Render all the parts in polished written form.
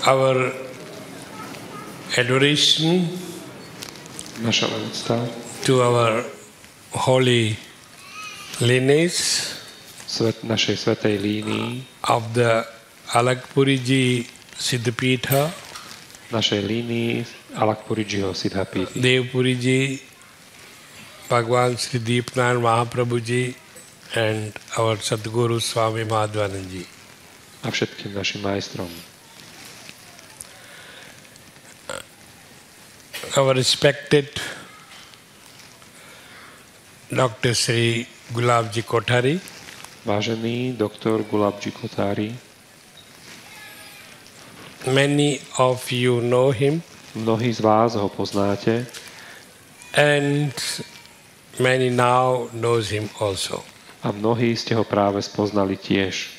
our adoration Naša úcta to our holy lineage našej svätej línii, of the Alakpuriji Siddhapitha, našej línii Alakpurijiho Siddhapity, Devpuriji, Bhagwan Sri Deepnayan Mahaprabhuji, and our Sadguru Swami Madhvananji. a všetkým našim majstrom. Our respected Dr. Sri Gulabji Kothari, Vážený doktor Gulabji Kothari, many of you know him, mnohí z vás ho poznáte and many now knows him also. a mnohí ste ho práve spoznali tiež.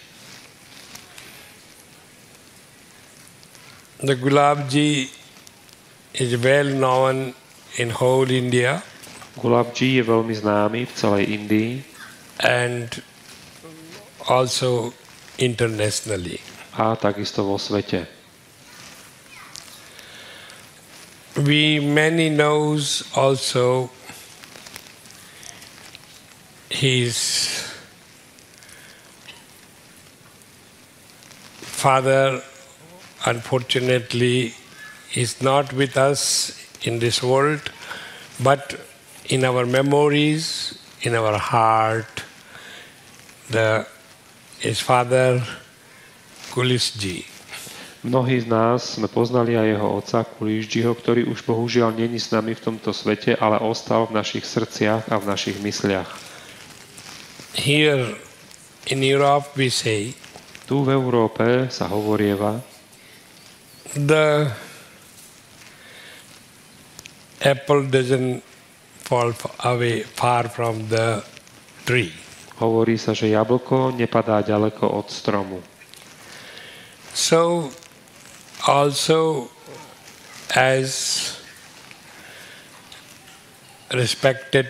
The Gulabji is well known in whole India Gulabji je veľmi známy v celej Indii and also internationally. a takisto vo svete. We many knows also his father unfortunately is not with us in this world, but in our memories, in our heart, his father Kulisji. Mnohí z nás sme poznali aj jeho otca Kulisjiho, ktorý už bohužiaľ není s nami v tomto svete, ale ostal v našich srdciach a v našich mysliach. Here in Europe we say, Tu v Európe sa hovorieva, the apple doesn't fall away far from the tree. hovorí sa, že jablko nepadá ďaleko od stromu. So also as respected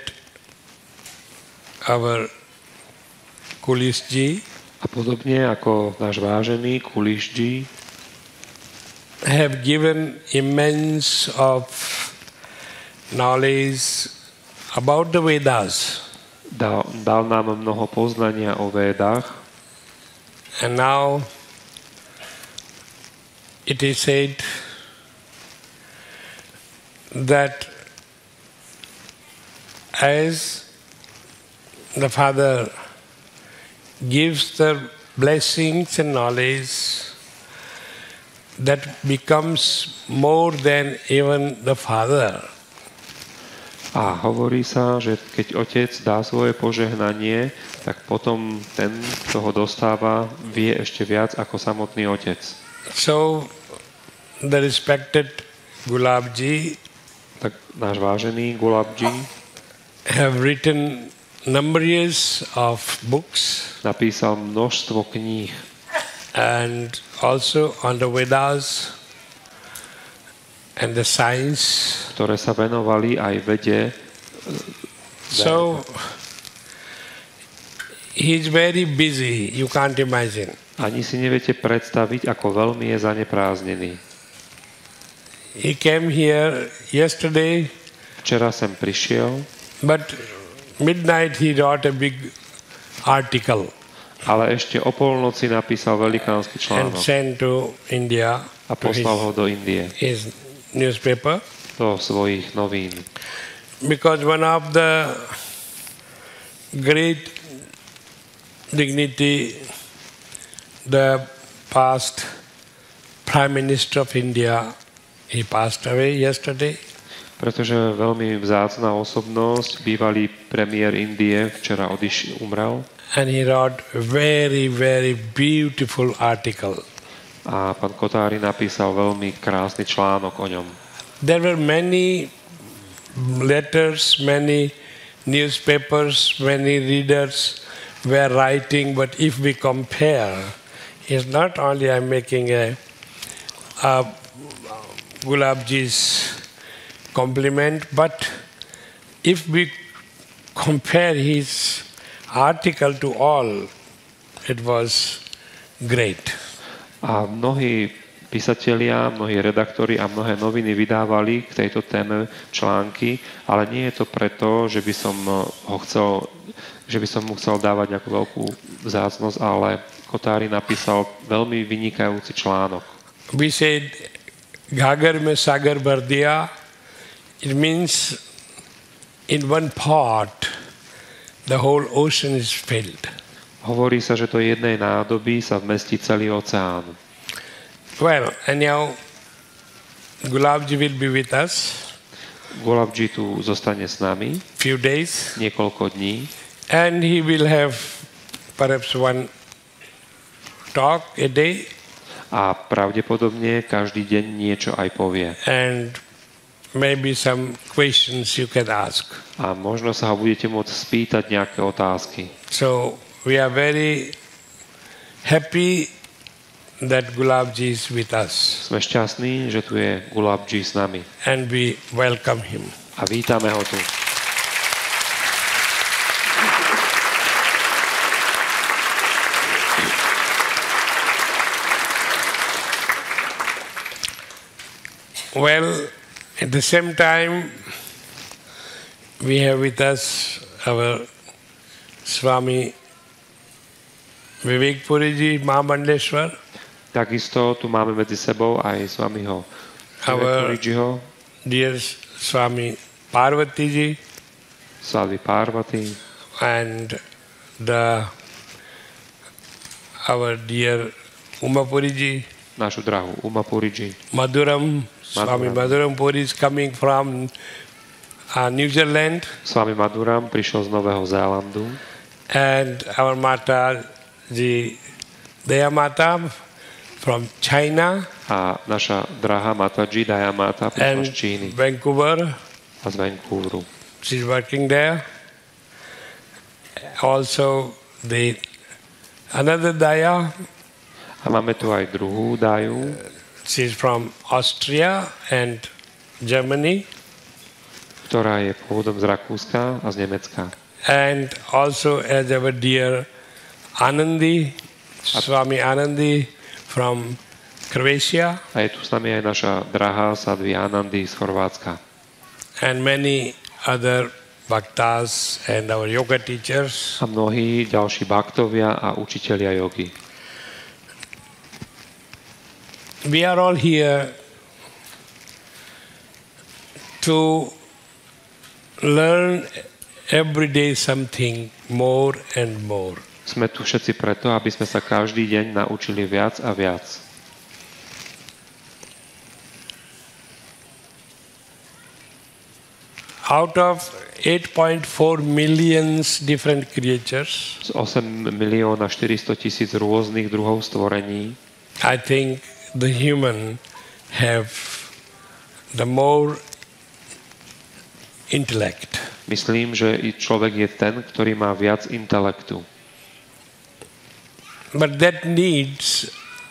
our Kulisji A podobne ako náš vážený Kulisji have given immense of knowledge about the Vedas. dal nám mnoho poznania o Védach And now it is said that as the Father gives the blessings and knowledge, that becomes more than even the Father. a hovorí sa, že keď otec dá svoje požehnanie, tak potom ten, kto ho dostáva, vie ešte viac ako samotný otec. So the respected Gulabji Tak náš vážený Gulabji have written numbers of books napísal množstvo kníh and also on the Vedas and the science. ktoré sa venovali aj vede. So he's very busy, you can't imagine. Ani si neviete predstaviť, ako veľmi je zanepráznený. He came here yesterday, Včera sem prišiel, but midnight he wrote a big article ale ešte o polnoci napísal velikánsky and článok sent to India a poslal ho do Indie, his newspaper, do svojich novín. because one of the great dignity, the past Prime Minister of India, he passed away yesterday. Pretože veľmi vzácna osobnosť, bývalý premiér Indie, včera umrel And he wrote a very, very beautiful article. a pán Kotári napísal veľmi krásny článok o ňom. There were many letters, many newspapers, many readers were writing, but if we compare, it's not only I'm making a Gulabji's compliment, but if we compare his article to all, it was great. A mnohí písatelia, mnohí redaktori a mnohé noviny vydávali k tejto téme články, ale nie je to preto, že by som mu chcel dávať nejakú veľkú vzácnosť, ale Kotári napísal veľmi vynikajúci článok. We said, Gagar mein sagar bhar diya. It means in one part the whole ocean is filled. Hovorí sa, že do jednej nádoby sa vmestí celý oceán. Well, anyhow, Gulabji will be with us. Gulabji tu zostane s nami Few days. niekoľko dní. And he will have perhaps one talk a day. A pravdepodobne každý deň niečo aj povie. And maybe some questions you can ask. A možno sa ho budete môcť spýtať nejaké otázky. So we are very happy that Gulabji is with us. Sme šťastní, že tu je Gulabji s nami. And we welcome him. A vítame ho tu. Well, at the same time, we have with us our Swami Vivek Puriji Mahamandleshwar, Takisto tu máme medzi sebou aj Swamiho our Purijiho, dear Swami Parvatiji, Swami Parvati and our dear Uma Puriji, našu drahú Uma Puriji. Maduram, Swami Maduram Puri is coming from New Zealand, Swami Maduram prišiel z Nového Zélandu and our Mata Ji Daya Mata from China a naša drahá Mataji Dayamata prišla and z Číny Vancouver. a z Vancouveru. She's working there. Also another Daya, A máme tu aj druhú Daju, she's from Austria and Germany, ktorá je pôvodom z Rakúska a z Nemecka. and also as our dear Anandi, Swami Anandi from Croatia, A je tu s nami aj naša drahá Sadhvi Anandi z Chorvátska. and many other bhaktas and our yoga teachers. A mnohí ďalší bhaktovia a učitelia jogy. We are all here to learn every day something more and more. Sme tu všetci preto, aby sme sa každý deň naučili viac a viac. Out of 8.4 million different creatures, Z 8 milióna 400 tisíc rôznych druhov stvorení I think the human have the more intellect. myslím, že i človek je ten, ktorý má viac intelektu. But that needs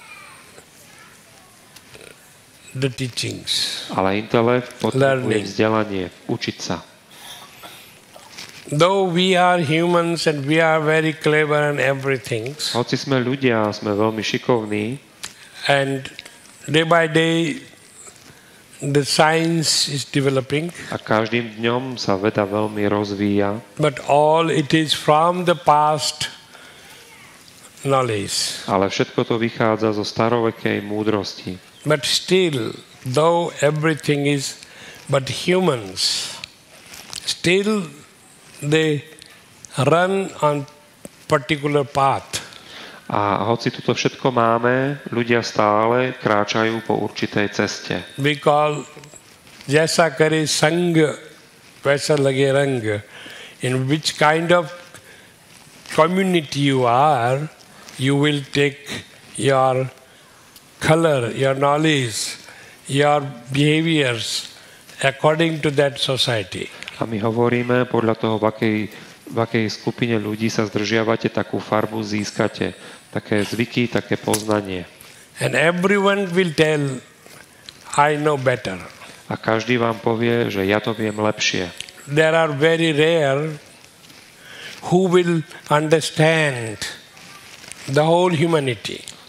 the teachings. Ale intelekt potrebuje Learning. vzdelanie, učiť sa. Though we are humans and we are very clever and everything, Hoci sme ľudia, sme veľmi šikovní and day by day the science is developing, a každým dňom sa veda veľmi rozvíja, but all it is from the past knowledge. ale všetko to vychádza zo starovekej múdrosti. But still, though everything is but humans, still they run on particular path. A hoci toto všetko máme, ľudia stále kráčajú po určitej ceste. We call jaisa kare sang vaisa lage rang. In which kind of community you are, you will take your color, your knowledge, your behaviors according to that society. A my hovoríme podľa toho, v akej skupine ľudí sa zdržiavate, takú farbu získate, také zvyky, také poznanie. And everyone will tell, I know better. A každý vám povie, že ja to viem lepšie. There are very rare who will understand the whole humanity.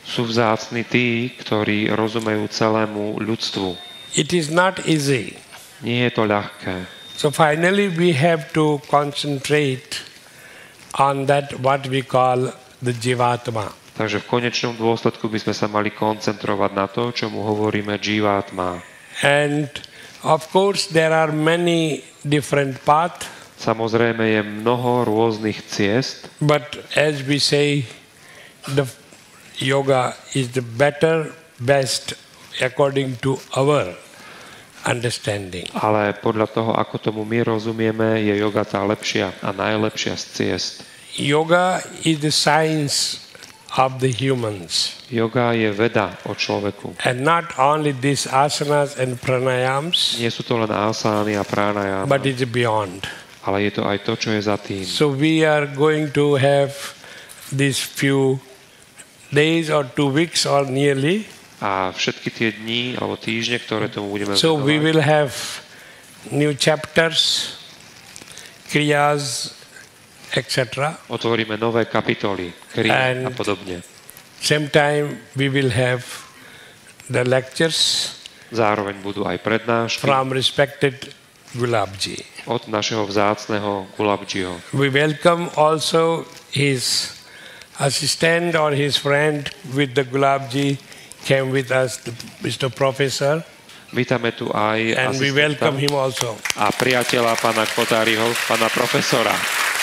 Sú vzácni tí, ktorí rozumejú celému ľudstvu. It is not easy. Nie je to ľahké. So finally we have to concentrate on that what we call the Jivatma. Takže v konečnom dôsledku by sme sa mali koncentrovať na to, čomu hovoríme Jivatma. And of course there are many different paths. Samozrejme je mnoho rôznych ciest, But as we say, the yoga is the better, best according to our understanding. ale podľa toho, ako tomu my rozumieme, je yoga tá lepšia a najlepšia z ciest. Yoga is the science of the humans. Yoga je veda o človeku. And not only these asanas and pranayams, Nie sú to len asány a pranayama, but it's beyond. ale je to aj to, čo je za tým. So we are going to have these few days or 2 weeks or nearly. A všetky tie dni alebo týždne, ktoré tomu budeme So we venovať, will have new chapters, kriyas, etc. otvoríme nové kapitoly, kriya a And- podobne. Same time we will have the lectures Zároveň budú aj prednášky from respected Gulabji. od našeho vzácneho Gulabjiho. We welcome also his assistant or his friend with the Gulabji came with us, Mr. Professor, Vítame tu aj and we welcome asistenta him also. a priateľa pána Kotáriho, pána profesora.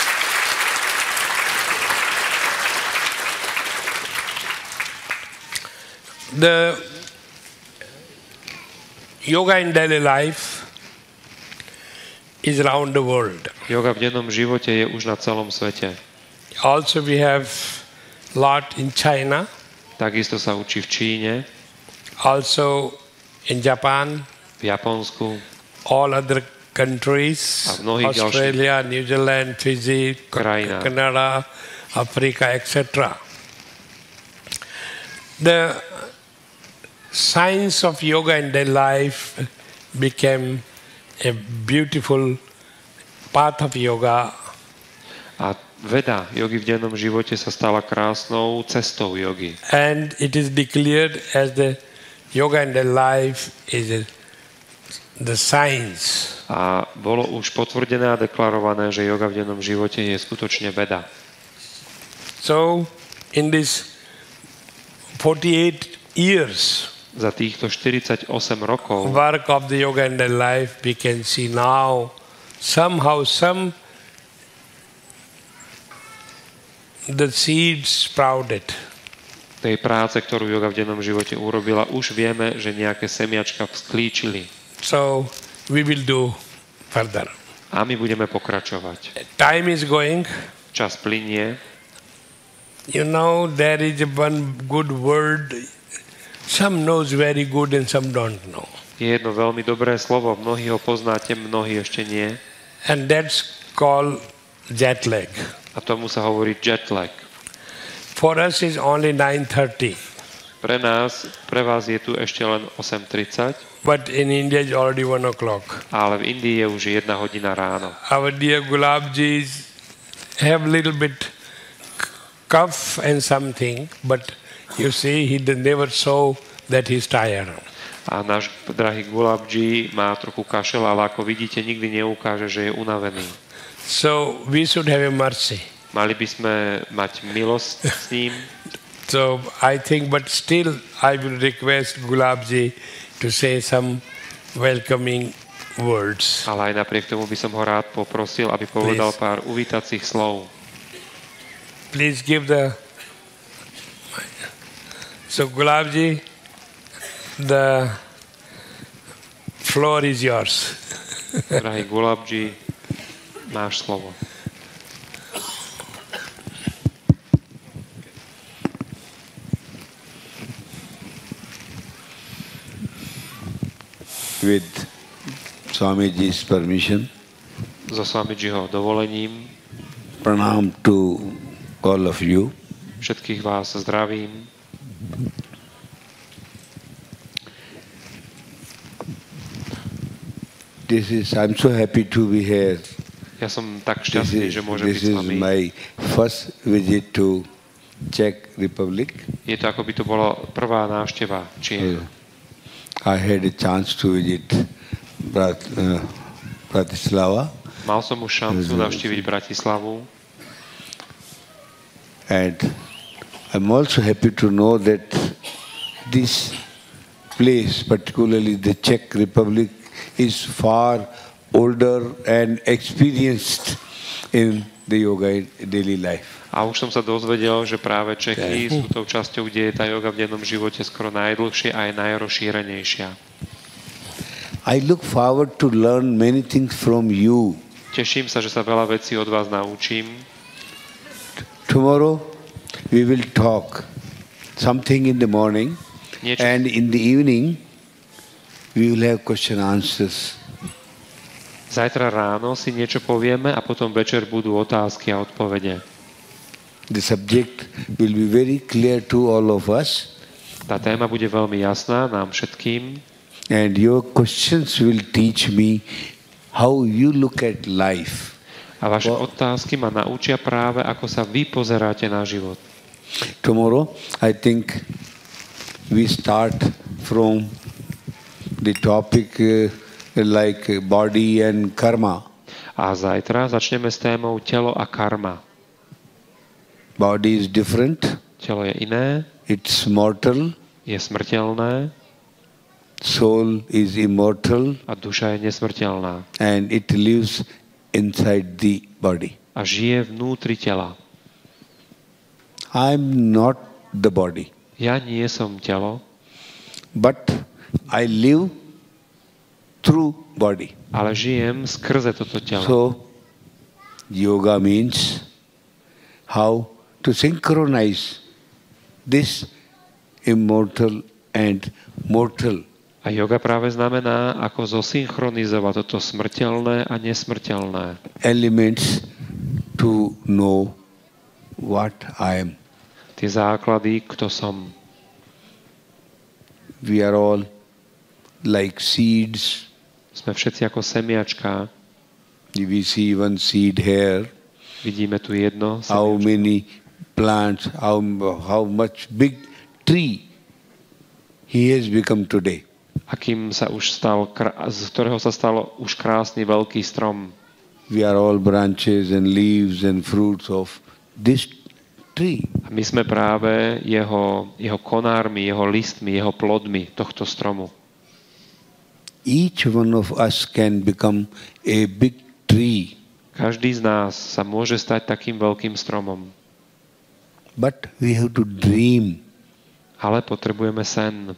The yoga in daily life is around the world. Yoga v dennom živote je už na celom svete. Also we have lot in China, Takisto sa učí v Číne, also in Japan, v Japonsku, all other countries, A v mnohých Australia, New Zealand, Fiji, krajinách. Canada, Africa, etc. The science of yoga in their life became a beautiful path of yoga. a veda jogy v dennom živote sa stala krásnou cestou jogy. And it is declared as the yoga in their life is the science. A bolo už potvrdené a deklarované, že yoga v dennom živote je skutočne veda. So in this 48 years Za týchto 48 rokov work of the yoga in their life, we can see now somehow the seeds sprouted. tej práce, ktorú yoga v dennom živote urobila, už vieme, že nejaké semiačka vzklíčili. So we will do further. A my budeme pokračovať. Time is going. Čas plynie. You know, there is one good word. Some knows very good and some don't know. Je jedno veľmi dobré slovo, mnohí ho poznáte, mnohí ešte nie. And that's called jet lag. A tomu sa hovorí jet lag. For us is only 9:30. Pre vás je tu ešte len 8:30, But in India it's already 1 o'clock. ale v Indii je už 1 hodina ráno. Our dear Gulabjis have little bit cough and something, but you see he never show that he's tired. A náš drahý Gulabji má trochu kašel, ale ako vidíte, nikdy neukáže, že je unavený. So we should have a mercy. Mali by sme mať milosť s ním, So I think, but still I will request Gulabji to say some welcoming words. ale aj napriek tomu by som ho rád poprosil, aby povedal Please. pár uvítacích slov. Please give the... So Gulabji, the floor is yours. Drahý Gulabji, máš slovo. With Swamiji's permission, So Swamijiho dovolením pranam to all of you. všetkých vás zdravím. I'm so happy to be here. Ja som tak This šťastný, is, že môžem byť this s is vami. my first visit to Czech Republic. Je to, ako by to bola prvá návšteva Čiech. I had a chance to visit Bratislava. Mal som už šancu navštíviť Bratislavu. And I'm also happy to know that this place, particularly the Czech Republic, is far older and experienced in the yoga daily life. A už som sa dozvedel, že práve Čechy sú tou časťou, kde je tá joga v dennom živote skoro najdlhšia a aj najrozšírenejšia. I look forward to learn many things from you. Teším sa, že sa veľa vecí od vás naučím. Tomorrow we will talk something in the morning and in the evening we will have question answers. Zajtra ráno si niečo povieme a potom večer budú otázky a odpovede. The subject will be very clear to all of us. Tá téma bude veľmi jasná nám všetkým. And your questions will teach me how you look at life. A vaše otázky ma naučia práve, ako sa vy pozeráte na život. Tomorrow, I think we start from the topic like body and karma. A zajtra začneme s témou telo a karma. Body is different. Telo je iné. It's mortal. Je smrteľné. Soul is immortal. A duša je nesmrteľná. And it lives inside the body. A žije vnútri tela. I'm not the body. Ja nie som telo. But I live through body. Ale žijem skrze toto telo. So, yoga means how to synchronize this immortal and mortal. A yoga práve znamená, ako zosynchronizovať toto smrteľné a nesmrteľné. Elements to know what I am. Tie základy, kto som. We are all like seeds. Sme všetci ako semiačka. We see one seed here. Vidíme tu jedno semiačko. How many plants, how much big tree he has become today. Akým sa už stal, z ktorého sa stalo už krásny veľký strom. We are all branches and leaves and fruits of this tree. A my sme práve jeho konármi, jeho listmi, jeho plodmi tohto stromu. Each one of us can become a big tree. Každý z nás sa môže stať takým veľkým stromom. But we have to dream. Ale potrebujeme sen.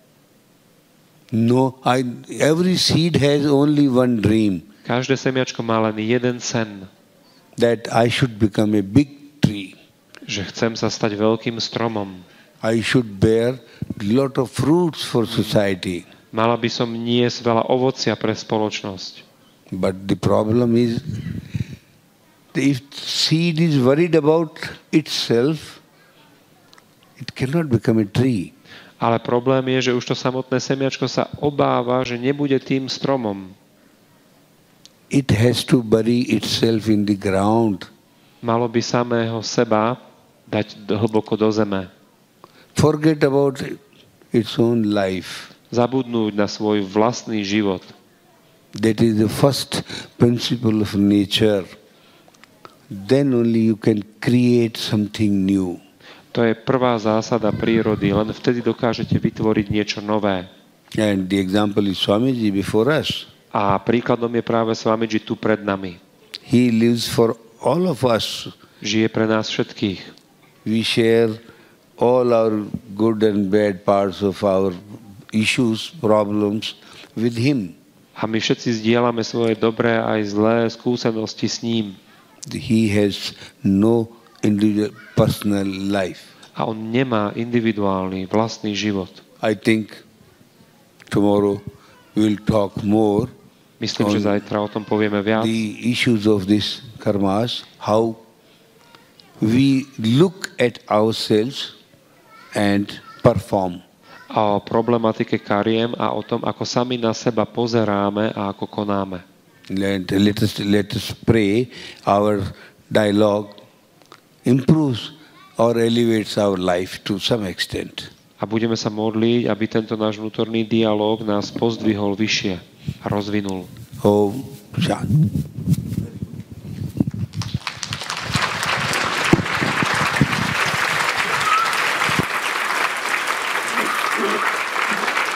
No, every seed has only one dream. Každé semiačko má len jeden sen. That I should become a big tree. Že chcem sa stať veľkým stromom. I should bear a lot of fruits for society. Mala by som niesť veľa ovocia pre spoločnosť. But the problem is, if seed is worried about itself, it cannot become a tree. Ale problém je, že už to samotné semiačko sa obáva, že nebude tým stromom. It has to bury itself in the ground. Malo by samého seba dať hlboko do zeme. Forget about its own life. Zabudnúť na svoj vlastný život. That is the first principle of nature. Then only you can create something new. To je prvá zásada prírody. Len vtedy dokážete vytvoriť niečo nové. And the example is Swamiji before us. A príkladom je práve Swamiji tu pred nami. He lives for all of us. Žije pre nás všetkých. We share all our good and bad parts of our issues, problems with him. A my všetci zdieľame svoje dobré aj zlé skúsenosti s ním. He has no individual personal life. A on nemá individuálny vlastný život. I think tomorrow we'll talk more. Myslím, že zajtra o tom povieme viac. The issues of this karmas, how we look at ourselves and perform. A o problematike kariem a o tom, ako sami na seba pozeráme a ako konáme. Let us pray our dialogue improves or elevates our life to some extent. A budeme sa modliť, aby tento náš vnútorný dialóg nás pozdvihol vyššie a rozvinul. Om Shanti.